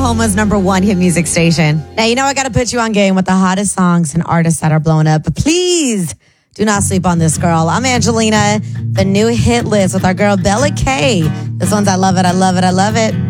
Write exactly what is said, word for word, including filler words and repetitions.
Oklahoma's number one hit music station. Now, you know I got to put you on game with the hottest songs and artists that are blowing up. But please do not sleep on this girl. I'm Angelina, the new hit list with our girl Bella K. This one's I Love It, I Love It, I Love It.